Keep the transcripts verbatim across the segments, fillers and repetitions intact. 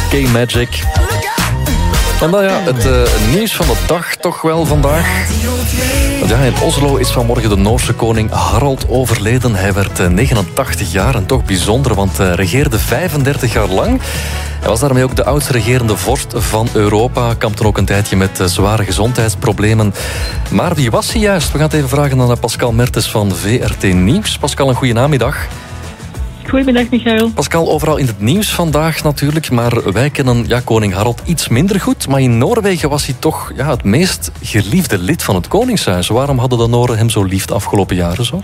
K-Magic. En dan ja, het uh, nieuws van de dag toch wel vandaag. Want ja, in Oslo is vanmorgen de Noorse koning Harald overleden. Hij werd uh, negenentachtig jaar en toch bijzonder, want hij uh, regeerde vijfendertig jaar lang. Hij was daarmee ook de oudste regerende vorst van Europa. Kampte ook een tijdje met uh, zware gezondheidsproblemen. Maar wie was hij juist? We gaan het even vragen aan Pascal Mertens van V R T Nieuws. Pascal, een goede namiddag. Goedemiddag, Michael. Pascal, overal in het nieuws vandaag natuurlijk, maar wij kennen ja, koning Harald iets minder goed. Maar in Noorwegen was hij toch ja, het meest geliefde lid van het koningshuis. Waarom hadden de Noren hem zo lief de afgelopen jaren zo?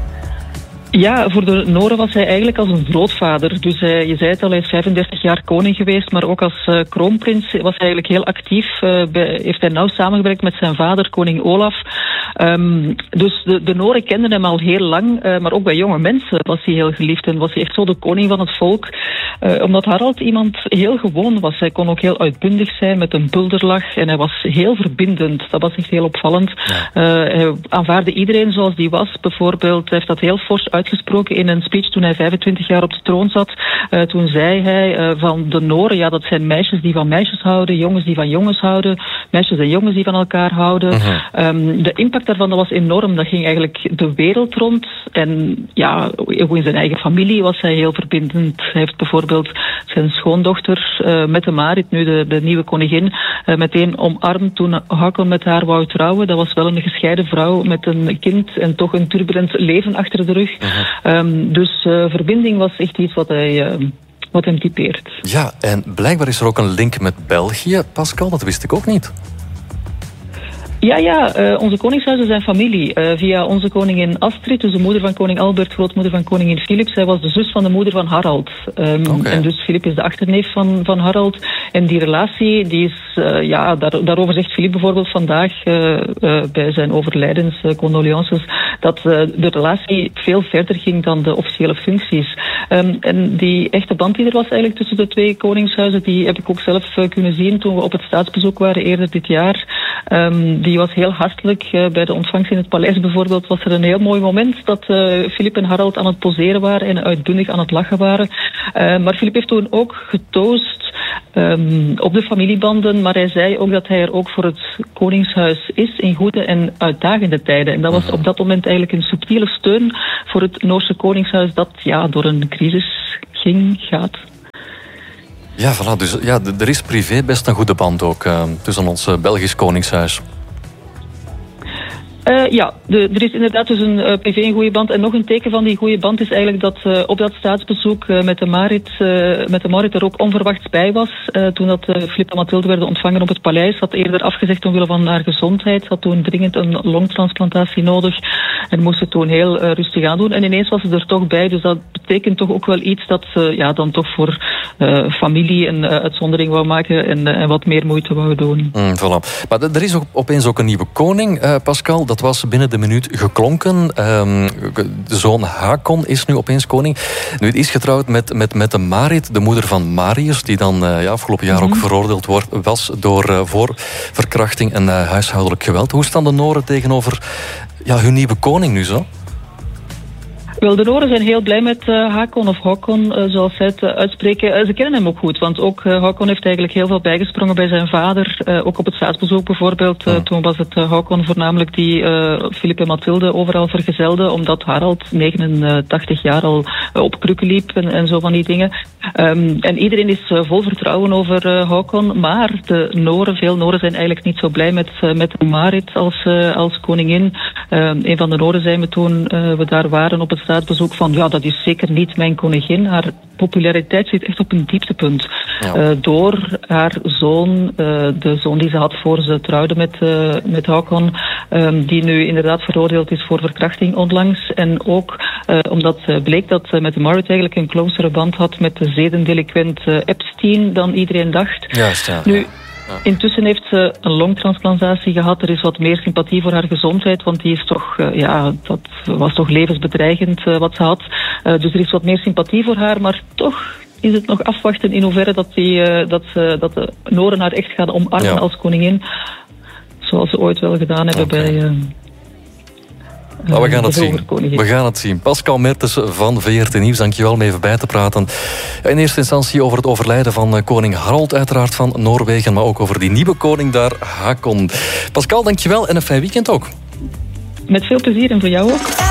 Ja, voor de Noren was hij eigenlijk als een grootvader. Dus hij, je zei het al, hij is vijfendertig jaar koning geweest, maar ook als uh, kroonprins was hij eigenlijk heel actief. Uh, bij, heeft hij nauw samengewerkt met zijn vader, koning Olaf. Um, dus de, de Noren kenden hem al heel lang, uh, maar ook bij jonge mensen was hij heel geliefd en was hij echt zo de koning van het volk. Uh, omdat Harald iemand heel gewoon was. Hij kon ook heel uitbundig zijn met een bulderlach en hij was heel verbindend. Dat was echt heel opvallend. Ja. Uh, hij aanvaarde iedereen zoals die was. Bijvoorbeeld, hij heeft dat heel fors uitgesproken in een speech toen hij vijfentwintig jaar op de troon zat. Uh, toen zei hij uh, van de Noren, ja, dat zijn meisjes die van meisjes houden, jongens die van jongens houden, meisjes en jongens die van elkaar houden. Uh-huh. Um, de impact daarvan dat was enorm. Dat ging eigenlijk de wereld rond. En ja, ook in zijn eigen familie was hij heel verbindend. Hij heeft bijvoorbeeld zijn schoondochter uh, Mette Marit, nu de, de nieuwe koningin, uh, meteen omarmd toen Haakon met haar wou trouwen. Dat was wel een gescheiden vrouw met een kind en toch een turbulent leven achter de rug. Uh-huh. Um, dus uh, verbinding was echt iets wat hij... Uh, wat hem typeert. Ja, en blijkbaar is er ook een link met België, Pascal. Dat wist ik ook niet. Ja, ja, uh, onze koningshuizen zijn familie. Uh, via onze koningin Astrid, dus de moeder van koning Albert, grootmoeder van koningin Filip. Zij was de zus van de moeder van Harald. Um, okay. En dus Filip is de achterneef van, van Harald. En die relatie, die is, uh, ja, daar, daarover zegt Filip bijvoorbeeld vandaag uh, uh, bij zijn overlijdenscondolences, uh, dat uh, de relatie veel verder ging dan de officiële functies. Um, en die echte band die er was eigenlijk tussen de twee koningshuizen, die heb ik ook zelf uh, kunnen zien toen we op het staatsbezoek waren eerder dit jaar. Um, die was heel hartelijk. Uh, bij de ontvangst in het paleis bijvoorbeeld was er een heel mooi moment dat uh, Filip en Harald aan het poseren waren en uitbundig aan het lachen waren. Uh, maar Filip heeft toen ook getoost um, op de familiebanden, maar hij zei ook dat hij er ook voor het koningshuis is in goede en uitdagende tijden. En dat was op dat moment eigenlijk een subtiele steun voor het Noorse koningshuis dat ja, door een crisis ging, gaat. Ja, voilà. Dus ja, er is privé best een goede band ook uh, tussen ons uh, Belgisch koningshuis. Uh, ja, de, er is inderdaad dus een uh, privé een goede band. En nog een teken van die goede band is eigenlijk dat uh, op dat staatsbezoek uh, met de Marit, uh, met de Marit er ook onverwachts bij was. Uh, toen dat uh, Filip en Mathilde werden ontvangen op het paleis. Had eerder afgezegd omwille van haar gezondheid. Had toen dringend een longtransplantatie nodig. En moest het toen heel uh, rustig aan doen. En ineens was ze er toch bij. Dus dat betekent toch ook wel iets dat uh, ja, dan toch voor uh, familie een uh, uitzondering wou maken. En, uh, en wat meer moeite wou doen. Mm, voilà. Maar er is ook, opeens ook een nieuwe koning, uh, Pascal. Dat was binnen de minuut geklonken. Um, de zoon Haakon is nu opeens koning. Nu, het is getrouwd met, met, met de Marit, de moeder van Marius, die dan uh, ja, afgelopen jaar mm-hmm. ook veroordeeld wordt, was door uh, voor verkrachting en uh, huishoudelijk geweld. Hoe staan de Noren tegenover ja, hun nieuwe koning nu zo? Wel, de Noren zijn heel blij met uh, Haakon of Haakon, uh, zoals zij het uh, uitspreken. Uh, ze kennen hem ook goed, want ook uh, Haakon heeft eigenlijk heel veel bijgesprongen bij zijn vader. Uh, ook op het staatsbezoek bijvoorbeeld. Uh, toen was het uh, Haakon voornamelijk die uh, Filip en Mathilde overal vergezelde, omdat Harald negenentachtig jaar al uh, op krukken liep en, en zo van die dingen. Um, en iedereen is uh, vol vertrouwen over uh, Haakon, maar de Noren, veel Noren zijn eigenlijk niet zo blij met, uh, met Marit als, uh, als koningin. Uh, een van de Noren zei me toen uh, we daar waren op het staatsbezoek van ja, dat is zeker niet mijn koningin. Haar populariteit zit echt op een dieptepunt. Ja. Uh, door haar zoon, uh, de zoon die ze had voor ze trouwde met, uh, met Haakon, um, die nu inderdaad veroordeeld is voor verkrachting onlangs. En ook uh, omdat uh, bleek dat uh, met Marit eigenlijk een closere band had met de zedendelinquent uh, Epstein dan iedereen dacht. Juist, ja. Nu, Ja. Intussen heeft ze een longtransplantatie gehad. Er is wat meer sympathie voor haar gezondheid, want die is toch, uh, ja, dat was toch levensbedreigend uh, wat ze had. Uh, dus er is wat meer sympathie voor haar, maar toch is het nog afwachten in hoeverre dat, die, uh, dat, uh, dat de Noren haar echt gaan omarmen ja. als koningin. Zoals ze ooit wel gedaan hebben okay. bij... Uh, Uh, we gaan het zien. We gaan het zien. Pascal Mertens van V R T Nieuws, dankjewel om even bij te praten. In eerste instantie over het overlijden van koning Harald, uiteraard van Noorwegen, maar ook over die nieuwe koning daar, Haakon. Pascal, dankjewel en een fijn weekend ook. Met veel plezier en voor jou ook.